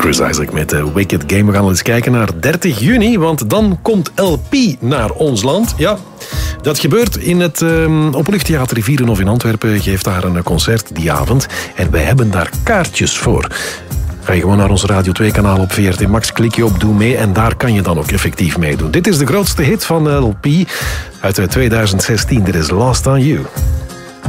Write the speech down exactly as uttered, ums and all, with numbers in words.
Chris Isaak met uh, Wicked Game. We gaan eens kijken naar dertig juni, want dan komt L P naar ons land. Ja, dat gebeurt in het uh, Openluchttheater Rivierenhof in Antwerpen. Geeft daar een concert die avond. En wij hebben daar kaartjes voor. Ga je gewoon naar ons Radio twee kanaal op V R T Max, klik je op Doe mee en daar kan je dan ook effectief meedoen. Dit is de grootste hit van L P uit tweeduizend zestien. Dit is Lost on You.